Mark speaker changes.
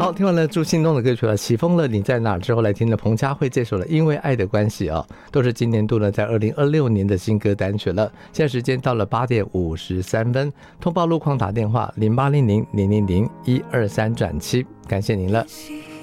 Speaker 1: 好，听完了朱兴东的歌曲了，起风了你在哪之后，来听了彭佳慧这首了因为爱的关系啊，都是今年度呢在2026年的新歌单曲了。现在时间到了8点53分，通报路况打电话0800-000-123转7，感谢您了。